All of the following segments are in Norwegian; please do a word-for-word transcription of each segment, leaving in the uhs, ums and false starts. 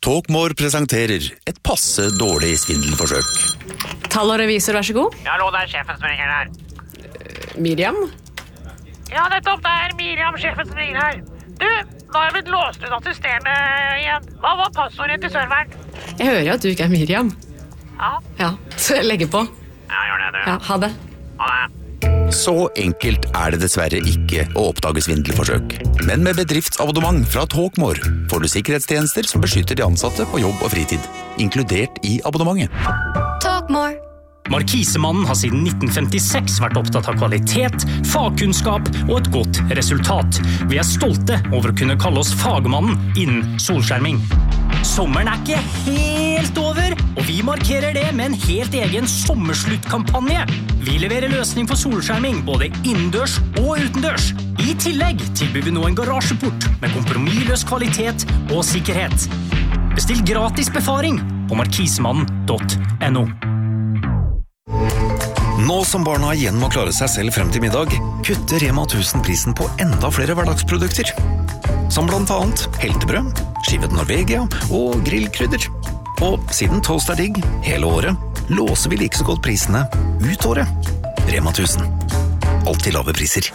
Talkmore presenterer et passe dårlig svindelforsøk. Tall og revisor, vær så god. Ja, hallo, det er sjefen som ringer her. Miriam? Ja, nettopp, det er Miriam, sjefen som ringer her. Du, nå har jeg blitt låst ut av systemet igjen. Hva var passordet til serveren? Jeg hører jo at du ikke er Miriam. Ja. Ja, så jeg legger på. Ja, gjør det, du. Ja, ha det. Ha det. Så enkelt er det dessverre ikke å oppdage svindelforsøk. Men med bedriftsabonnement fra Talkmore får du sikkerhetstjenester som beskytter de ansatte på jobb og fritid, inkludert i abonnementet. Talkmore. Markisemannen har siden nitten femtiseks vært opptatt av kvalitet, fagkunnskap og et godt resultat. Vi er stolte over å kunne kalle oss fagmannen innen solskjerming. Sommeren er ikke helt over, og vi markerer det med en helt egen sommersluttkampanje. Vi leverer løsning for solskjerming både innendørs og utendørs. I tillegg tilbyr vi nå en garasjeport med kompromissløs kvalitet og sikkerhet. Bestill gratis befaring på markisemannen punktum no. Nå som barna igjen må klare seg selv frem til middag, kutter Rema tusen prisen på enda flere hverdagsprodukter. Som blant annet heltebrød, skivet Norvegia og grillkrydder. Og siden toast er digg hele året, låser vi like så godt prisene ut året. Rema tusen. Alltid lave priser.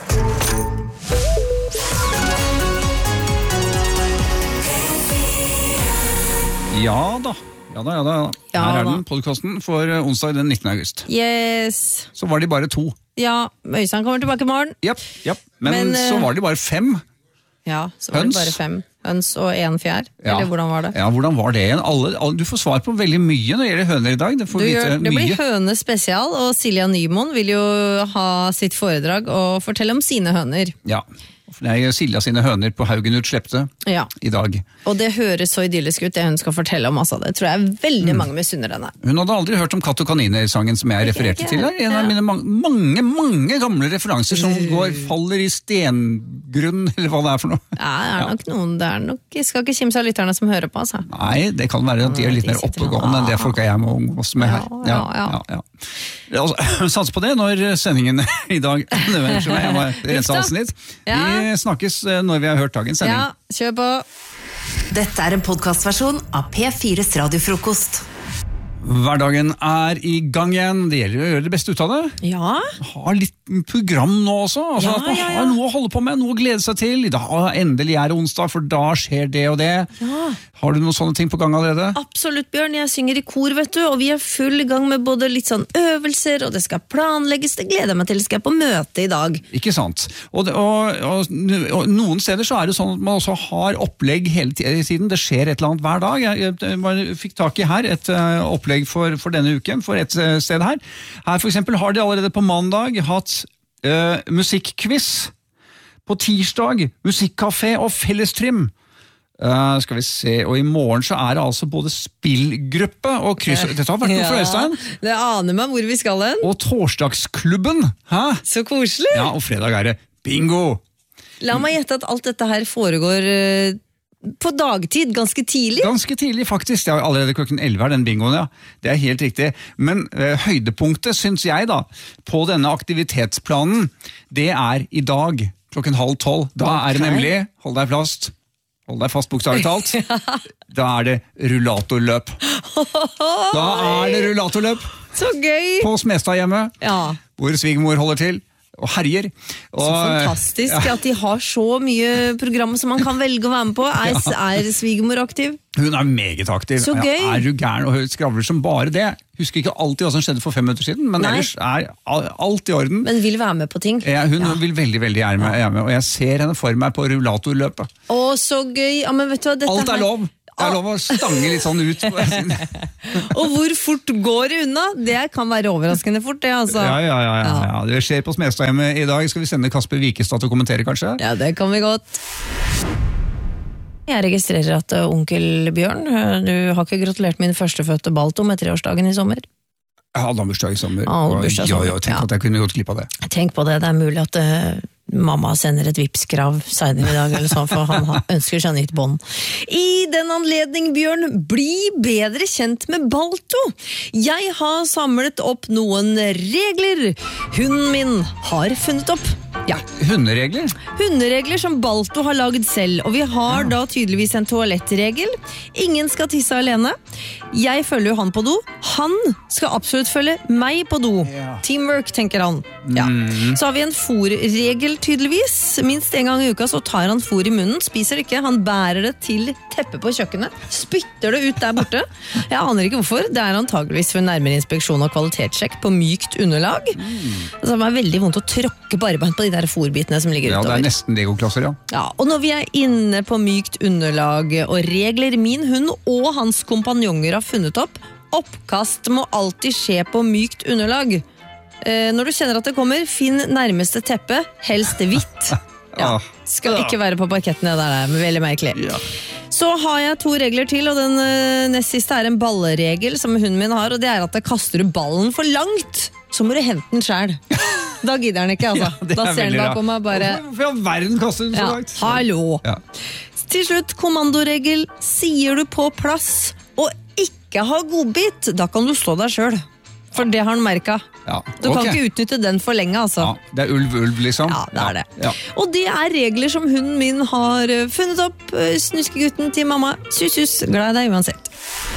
Ja da. Ja da, ja da. Ja Her er da. den podcasten for onsdag den nittende august. Yes. Så var de bare to. Ja, Øystein kommer tilbake i morgen. Japp, japp. Men, Men, så eh, var de bare fem. Ja, så var Høns. det bare fem høns og en fjær. Ja. Eller hvordan var det? Ja, hvordan var det igjen? Alle, alle, du får svar på veldig mye når det gjelder høner i dag. Du får Du vite gjør, det blir mye. høne spesial, og Silja Nymoen vil jo ha sitt foredrag og fortelle om sine høner. Ja, det er Silja sine høner på Haugen utsleppte Ja. i dag. Og det høres så idyllisk ut, det hun skal fortelle om. Altså. Det tror jeg veldig mange misunner henne. Hun hadde aldri hørt om Katt og kaniner-sangen som jeg refererte til her. En av mine mange, mange, mange gamle referanser som går, faller i stengrunn, eller hva det er for noe. Ja, det er nok noen, det er nok, jeg skal ikke kimse av lytterne som hører på, altså. Nei, det kan være at de er litt mer oppegående enn det folk er jeg må omgås med her. Ja, ja, ja. ja. Altså, sats på det når sendingen i dag, jeg må rense halsen litt. Ja. Vi snakkes når vi har hørt dagens sending. Ja, kjør på. Dette er en podcastversjon av P fires radiofrokost. Hverdagen er i gang igjen. Det gjelder å gjøre det beste ut av det. Ja. Ha litt program nå også. Altså, Ja, at man ja, ja. har noe å holde på med, noe å glede seg til. I dag endelig er det onsdag, for da skjer det og det. Ja. Har du noen sånne ting på gang allerede? Absolutt, Bjørn. Jeg synger i kor, vet du, og vi er full i gang med både litt sånn øvelser, og det skal planlegges. Det gleder jeg meg til. Skal jeg på møte i dag. Ikke sant? Og, det, og, og, og noen steder så er det sånn at man også har opplegg hele tiden. Det skjer et eller annet hver dag. Jeg, jeg, jeg fikk tak i her et uh, opplegg for, for denne uken, for et uh, sted her. Her for eksempel har de allerede på mandag hatt uh, musikkquiz. På tirsdag musikkcafé og fellestrim. Uh, skal vi se, og i morgen så er det altså både spillgruppe og kryss. Dette har vært noe for Øystein. Det aner meg hvor vi skal hen. Og torsdagsklubben. Hæ? Så koselig. Ja, og fredag er det bingo. La meg gjette at alt dette her foregår eh, på dagtid, ganske tidlig. Ganske tidlig, faktisk. Det er allerede klokken elleve er den bingoen, ja. Det er helt riktig. Men eh, høydepunktet, syns jeg da, på denne aktivitetsplanen, det er i dag, klokken halv tolv. Da er det Ok. nemlig, hold deg fast, hold deg fast bokstavelig talt, da er det rullatorløp. Da er det rullatorløp Så gøy! på Smestadhjemmet, Ja, hvor svigermor holder til og herjer. Og, så fantastisk at de har så mye program som man kan velge å være med på. Er, er svigermor aktiv? Hun er meget aktiv. Så gøy. Ja, er du gæren og skravler som bare det? Husker ikke alltid hva som skjedde for fem minutter siden, men Nei. ellers er alt i orden. Men vil være med på ting. Ja, hun vil veldig, veldig gjerne være med, og jeg ser henne for meg på rullatorløpet. Å, så gøy! Ja, men vet du hva, dette Alt er her- lov! Det er lov å stange litt sånn ut. Og hvor fort går det unna? Det kan være overraskende fort, det, altså. Ja, ja, ja, ja, ja. Det skjer på Smestadhjemmet i dag. Skal vi sende Kasper Wikestad til å kommentere, kanskje? Ja, det kan vi godt. Jeg registrerer at uh, onkel Bjørn, uh, du har ikke gratulert min førstefødte Balto med treårsdagen i sommer. Jeg hadde bursdag i sommer. Ja, hadde bursdag i ja, sommer. ja, tenk Ja. at jeg kunne gått glipp av det. Tenk på det, det er mulig at uh, mamma sender et vipskrav senere i dag, eller sånn, for han har- ønsker seg nytt bånd. I den anledning, Bjørn, bli bedre kjent med Balto. Jeg har samlet opp noen regler hunden min har funnet opp. Ja. Hunderegler? Hunderegler som Balto har laget selv, og vi har ja. da tydeligvis en toalettregel. Ingen skal tisse alene. Jeg følger jo han på do. Han skal absolutt følge meg på do. Ja. Teamwork, tenker han. Ja. Mm. Så har vi en fôrregel tydeligvis. Minst en gang i uka så tar han fôr i munnen, spiser det ikke, han bærer det til teppet på kjøkkenet, spytter det ut der borte. Jeg aner ikke hvorfor. Det er antageligvis for nærmere inspeksjon og kvalitetssjekk på mykt underlag. Mm. Det er veldig vondt å tråkke barbeint på de der fôrbitene som ligger utover. Ja, det er nesten legoklosser, ja. Ja. Og når vi er inne på mykt underlag og regler, min hund og hans kompanjonger har funnet opp, oppkast må alltid skje på mykt underlag. Eh, når du kjenner at det kommer, finn nærmeste teppe, helst hvitt. Ja, skal ikke være på parketten, det der, men veldig merkelig. Ja. Så har jeg to regler til, og den uh, nest siste er en balleregel som hunden min har, og det er at kaster du ballen for langt, så må du hente den selv. Da gidder den ikke, altså. Ja, da ser den bak på meg bare... Hvorfor har verden kastet den så langt? Ja, hallo. Ja. Til slutt, kommandoregel. Sier du på plass og ikke har godbit, da kan du slå deg selv. For det har han merket. Ja, du kan okay. ikke utnytte den for lenge, altså. Ja, det er ulv, ulv, liksom. Ja, det er det. Ja. Og det er regler som hunden min har funnet opp. Snuskegutten til mamma. Sus, sus. Glad i deg uansett.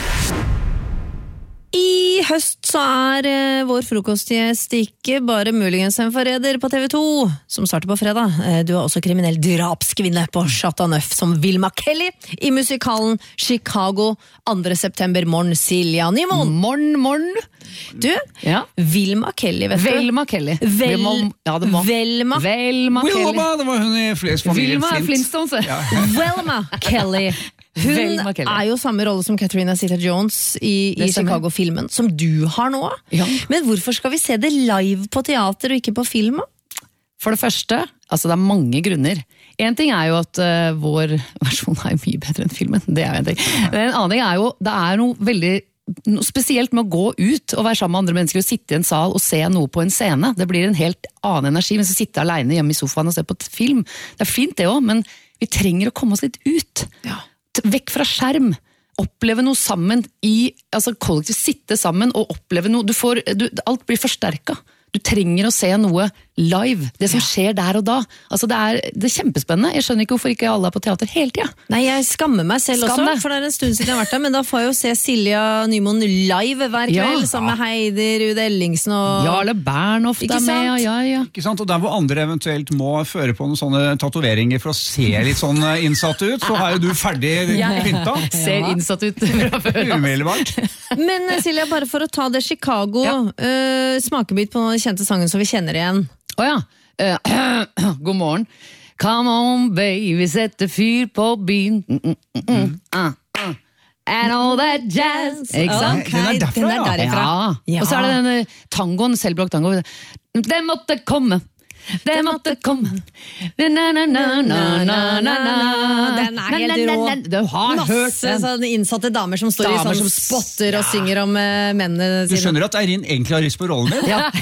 I høst så er uh, vår frokostgjest ikke bare muligens en forræder på T V to, som starter på fredag. Uh, du er også kriminell drapskvinne på Chateau Neuf som Vilma Kelly i musikalen Chicago andre september morgen, Silja Nymoen. Morgen, morgen. Du, ja. Vilma Kelly, vet du? Velma Kelly. Vel, må, ja, det må. Velma. Velma Kelly. Vilma, det var hun i flest familien Vilma Flint. Flintstones. Ja. Velma Kelly. Hun er jo samme rolle som Catherine Zeta-Jones i, i Chicago-filmen, som du har nå. Ja. Men hvorfor skal vi se det live på teater og ikke på film? For det første, altså det er mange grunner. En ting er jo at uh, vår versjon er mye bedre enn filmen. Det er jo en ting. Men en annen ting er jo, det er noe veldig noe spesielt med å gå ut og være sammen med andre mennesker og sitte i en sal og se noe på en scene. Det blir en helt annen energi, mens å sitte alene hjemme i sofaen og se på et film. Det er fint det også, men vi trenger å komme oss litt ut. Ja. Vekk fra skjerm, oppleve noe sammen i, altså kollektivt sitte sammen og oppleve noe, du får, du, alt blir forsterket. Du trenger å se noe live, det som skjer der og da. Altså det er, det er kjempespennende. Jeg skjønner ikke hvorfor ikke alle er på teater hele tiden. Nei, jeg skammer meg selv Skam også, det. For det er en stund siden jeg har vært der, men da får jeg jo se Silja Nymoen live hver kveld, ja. Sammen med Heidi Ruud Ellingsen og... Jarle Bernhoft er med, ja, ja. Ikke sant, og der hvor andre eventuelt må føre på noen sånne tatoveringer for å se litt sånn innsatt ut, så har jo du ferdig pynta. Ser innsatt ut fra før. Umiddelbart. Men Silja, bare for å ta det Chicago, ja. uh, smakebit på den kjente sangen som vi kjenner igjen. Åja, oh, ja. uh, god morgen. Come on baby, sette fyr på byen. Mm, mm, mm, mm. Uh, uh. And all that jazz. Ikke sant? Okay. Den er derfra, den er derifra. Ja. Ja. Og så er det den tangoen, selvblokk tango. Det måtte komme. Det måtte komme. Na, na, na, na, na, na, na. Den er helt rå. Du har Masse hørt den. Sånne innsatte damer som står damer i sånn spotter ja. Og synger om uh, mennene sine. Du skjønner at Eirin egentlig har lyst på rollen din? Ja.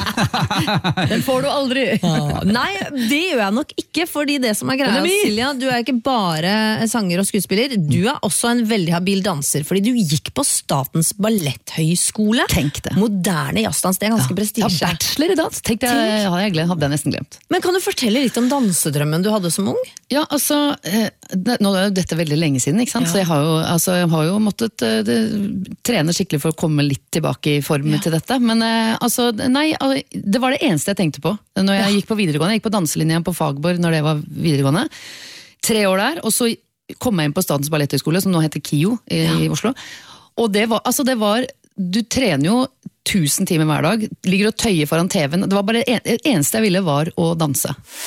Den får du aldri. Ah. Nei, det gjør jeg nok ikke, fordi det som er greia, Silja, du er ikke bare sanger og skuespiller, du er også en veldig habil danser, fordi du gikk på Statens Balletthøgskole. Tenk det. Moderne jazzdans, det er ganske ja. prestisje. Ja, bachelor i dans. Tenk det, Tenk. Hadde jeg glemt. Hadde jeg nesten glemt. Men kan du fortelle litt om dansedrømmen du hadde som ung? Ja, altså, det, nå er jo dette veldig lenge siden, ikke sant? Ja. Så jeg har jo, altså, jeg har jo måttet uh, det, trene skikkelig for å komme litt tilbake i form ja. Til dette, men uh, altså, nei, det var det eneste jeg tenkte på når jeg ja. Gikk på videregående. Jeg gikk på danselinja på Fagborg når det var videregående. Tre år der, og så kom jeg inn på Statens Balletthøgskole, som nå heter KIO i, ja. I Oslo. Og det var, altså det var, du trener jo tusen timer hver dag, ligger og tøyer foran T V-en. Det var bare det en, eneste jeg ville var å danse.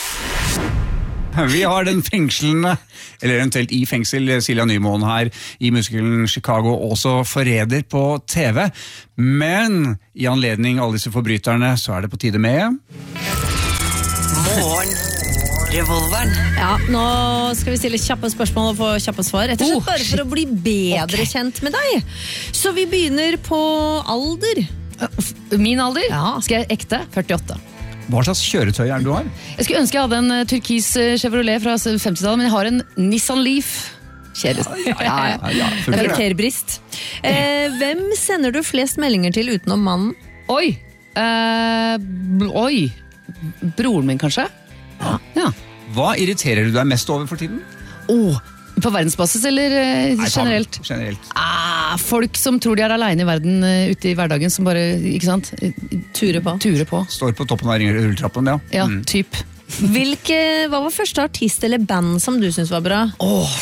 Vi har den fengslende, eller eventuelt i fengsel, Silja Nymoen her i musikalen Chicago, også forræder på T V. Men i anledning alle disse forbryterne, så er det på tide med... Morgen. Revolveren. Ja, nå skal vi stille kjappe spørsmål og få kjappe svar. Rett og slett bare for å bli bedre okay. Kjent med deg. Så vi begynner på alder. Min alder? Ja. Skal jeg ekte? førtiåtte. Hva slags kjøretøy er det du har? Jeg skulle ønske jeg hadde en turkis Chevrolet fra femtitallet, men jeg har en Nissan Leaf. Kjedelig. Ja, ja, ja, ja. Karakterbrist. Eh, hvem sender du flest meldinger til utenom mannen? Oi. Eh, oi. Broren min, kanskje? Ja. Hva irriterer du deg mest over for tiden? Åh, på verdensbasis eller eh, Nei, ta- generelt? Generelt. Ah, folk som tror de er alene i verden uh, ute i hverdagen, som bare, ikke sant? Turer på. Turer på. Står på toppen av rulletrappen, ja. Ja, Mm. typ. Hvilke, hva var første artist eller band som du synes var bra? Åh,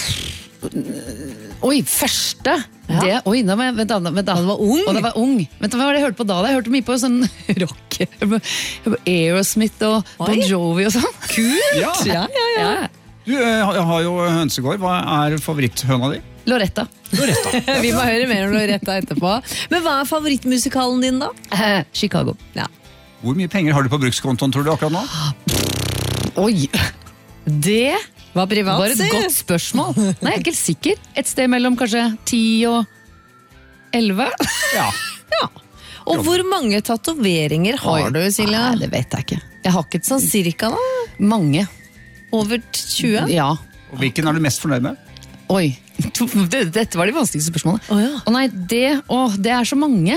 oi, første? Det, oi, da var jeg, vent da, vent da. Da du var ung? Og da var jeg ung. Vent da, hva var det jeg hørte på da? Jeg hørte mye på sånn rock. Jeg hørte på- jeg hørte på Aerosmith og Bon Oi. Jovi og sånn. Kult! Ja. Ja, ja, ja. Ja. Du eh, har har jo hønsegård. Hva er favoritthøna di? Loretta. Loretta. Vi må høre mer om Loretta etterpå. Men hva er favorittmusikalen din da? Eh, Chicago. Ja. Hvor mye penger har du på brukskontoen, tror du, akkurat nå? Oi, det Var privat, var et si. godt spørsmål. Nei, jeg er ikke helt sikker. Et sted mellom kanskje ti og elleve. Ja. Ja. Og hvor mange tatoveringer har du, Silja? Nei, det vet jeg ikke. Jeg har ikke Sånn cirka da? mange. Over tjue? Ja. Og hvilken er du mest fornøyd med? Oi, det, dette var de vanskeligste spørsmålene. Å, ja. Å nei, det, å, det er så mange.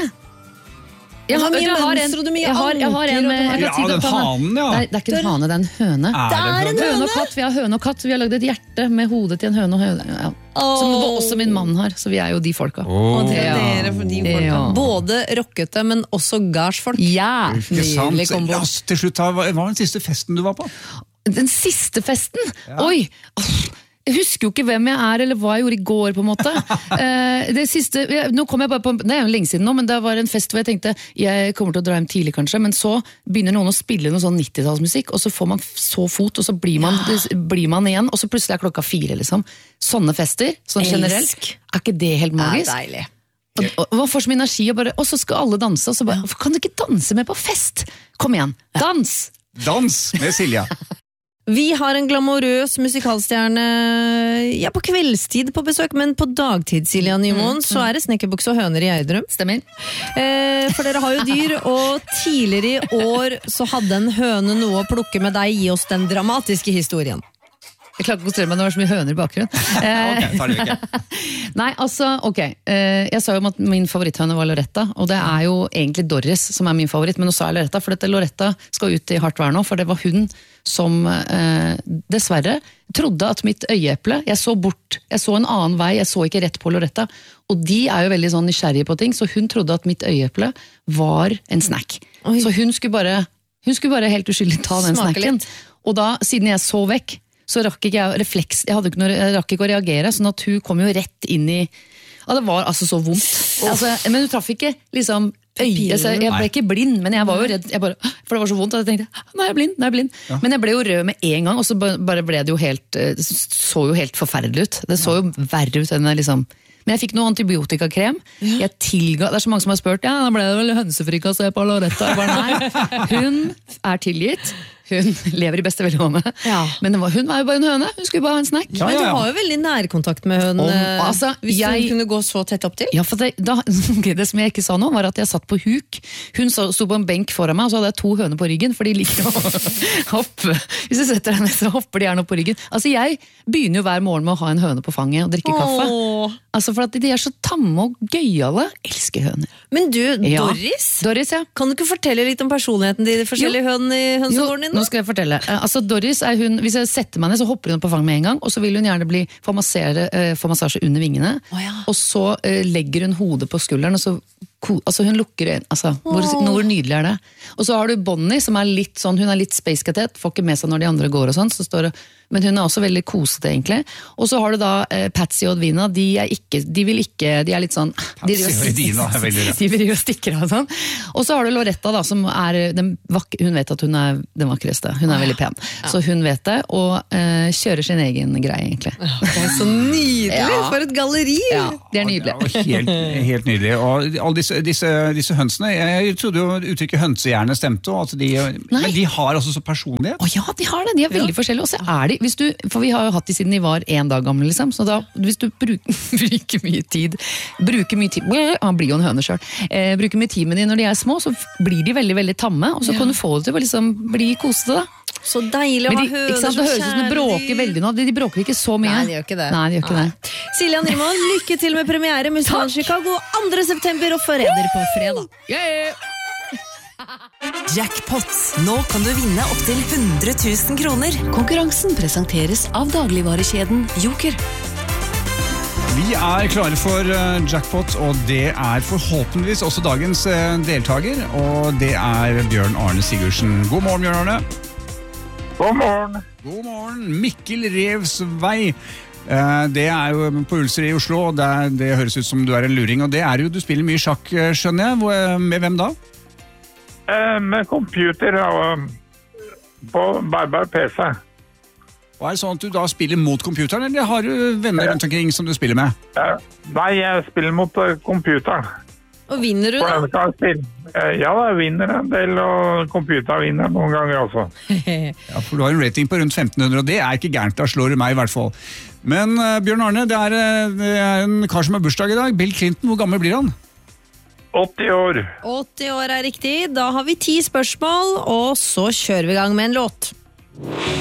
Jeg Du har mye jeg har en, mønster, og du har mye jeg har, jeg har en anker, og med du har- jeg kan Ja, si det den på meg. hanen, ja. Nei, det er ikke en hane, det er en høne. Er det er en Høne og katt, Vi har høne og katt, så vi har lagd et hjerte med hodet til en høne og høne. Ja. Som Åh. også min mann har, så vi er jo de folka. Og det er Ja. dere for de folka. Ja. Både rockete, men også gardsfolk. Ja! Ikke sant? Nydelig kombo. Ja, til slutt, da, hva hva var den siste festen du var på? Den siste festen? Oi! Åh, Jeg husker jo ikke hvem jeg er, eller hva jeg gjorde i går, på en måte. Eh, det siste, jeg, nå kom jeg bare på, det er jo lenge siden nå, men det var en fest hvor jeg tenkte, jeg kommer til å dra hjem tidlig kanskje, men så begynner noen å spille noe sånn nittitallsmusikk, og så får man så fot, og så blir man, blir man igjen, og så plutselig er klokka fire, liksom. Sånne fester, sånn generelt, Elsk. er ikke det helt magisk? Ja, deilig. Og, og, og man får så mye energi, og, bare, og så skal alle danse, og så bare, hvorfor kan du ikke danse med på fest? Kom igjen, dans! Dans med Silja. Vi har en glamorøs musikalstjerne ja, på kveldstid på besøk, men på dagtid, Silja Nymoen, så er det snekkerbukse og høner i Eidrum. Stemmer. Eh, for dere har jo dyr, og tidligere i år så hadde en høne noe å plukke med deg. Gi oss den dramatiske historien. Jeg klarer ikke å konsentrere meg når det er så mye høner i bakgrunnen. Eh, Ok, tar det vekk. Nei, altså, ok. Eh, jeg sa jo om at min favoritthøne var Loretta, og det er jo egentlig Doris som er min favoritt, men nå sa jeg Loretta, for dette Loretta skal ut i hardt vær nå, for det var hun som eh, dessverre trodde at mitt øyeeple, jeg så bort, jeg så en annen vei, jeg så ikke rett på Loretta, og de er jo veldig sånn nysgjerrige på ting, så hun trodde at mitt øyeeple var en snack. Oi. Så hun skulle bare, hun skulle bare helt uskyldig ta den Smake snacken. litt. Og da, siden jeg så vekk, så rakk ikke jeg refleks, jeg, hadde ikke noe, jeg rakk ikke å reagere, sånn at hun kom jo rett inn i, ja, det var altså så vondt. Altså, men hun traff ikke liksom øyet, så jeg ble ikke blind, men jeg var jo redd, jeg bare, for det var så vondt, at jeg tenkte, nå er jeg blind, nå er jeg blind. Men jeg ble jo rød med en gang, og så bare ble det jo helt, det så jo helt forferdelig ut. Det så jo verre ut enn jeg liksom, men jeg fikk noe antibiotikakrem, jeg tilga, det er så mange som har spurt, ja, da ble det vel hønsefrikassé på Loretta, jeg bare nei, hun er tilgitt, hun lever i beste velgående, Ja. men det var, hun var jo bare en høne, hun skulle bare ha en snack. Ja, Men ja, du ja. har jo veldig nærkontakt med hønen, Om- eh, altså, hvis jeg- hun kunne gå så tett opp til. Ja, for det, da, ok, det som jeg ikke sa nå, var at jeg satt på huk. Hun så- sto på en benk foran meg, og så hadde jeg to høner på ryggen, for de liker å hoppe. Hvis du setter deg ned, så hopper de gjerne opp på ryggen. Altså, jeg begynner jo hver morgen med å ha en høne på fanget og drikke kaffe. Åh. Altså, for at de er så tamme og gøyale. Elsker høner. Men du, Ja. Doris, Doris, ja. kan du ikke fortelle litt om personligheten til de forskjellige hønene i Jo, hønsegården din? nå da? skal jeg fortelle. Eh, Altså, Doris er hun, hvis jeg setter meg ned, så hopper hun opp på fanget med en gang, og så vil hun gjerne bli, få, massere, eh, få massasje under vingene, Å, ja. og så eh, legger hun hodet på skulderen, og så ko- altså hun lukker øynene, altså, hvor, hvor nydelig er det? Og så har du Bonnie, som er litt sånn, hun er litt space-katet, får ikke med seg når de andre går og sånn, så står det, men hun er også veldig kosete egentlig. Og så har du da eh, Patsy og Edwina, de er ikke, de vil ikke, de er litt sånn, de Patsy og Edwina er veldig rart. de driver og stikker av sånn. Og så har du Loretta da, som er den vak- hun vet at hun er den vakreste, hun er veldig pen. Så hun vet det, og eh, kjører sin egen greie egentlig. Det er så nydelig! Ja. For et galleri! Ja, det er nydelig. Ja, og helt, helt nydelig. Og alle disse, disse, disse hønsene, jeg trodde jo uttrykket hønsehjerne stemte, og at de, men de har også så personlighet. Å ja, de har det, de er veldig forskjellige. Og så er de, hvis du, for vi har jo hatt de siden de var en dag gamle, liksom, så da, hvis du bruker, bruker mye tid, bruker mye tid, han blir jo en høne selv, eh, bruker mye tid med de når de er små, så blir de veldig, veldig tamme, og så kan du få det til å liksom bli kosete da. Så deilig å Men ha de, høner ikke sant, som det høres ut som de bråker kjæledyr. veldig nå, de, de bråker ikke så mye. Nei, de gjør ikke det. Nei, de gjør ikke det. Silja Nymoen, lykke til med premiere Musikalen Chicago andre september og Forræder på fredag. Yeah! Jackpot. Nå kan du vinne opp til hundre tusen kroner. Konkurransen presenteres av dagligvarekjeden Joker. Vi er klare for uh, jackpot, og det er forhåpentligvis også dagens uh, deltaker, og det er Bjørn Arne Sigurdsen. God morgen, Bjørn Arne. God morgen. God morgen. Mikkel Revs vei. Uh, det er jo på Ulster i Oslo, og det, er, det høres ut som du er en luring, og det er jo, du spiller mye sjakk, skjønner jeg. Hvor, med hvem da? Uh, med computer og på bærbar P C. Og er det sånn at du da spiller mot computeren, eller har du venner rundt omkring som du spiller med? Uh, nei, jeg spiller mot uh, computeren. Og vinner du da? Uh, ja, jeg vinner en del, og computeren vinner noen ganger også. Ja, for du har en rating på rundt femten hundre, og det er ikke gærent, da slår du meg i hvert fall. Men uh, Bjørn Arne, det er, uh, det er en kar som har bursdag i dag. Bill Clinton, hvor gammel blir han? åtti år. åtti år er riktig. Da har vi ti spørsmål, og så kjører vi i gang med en låt.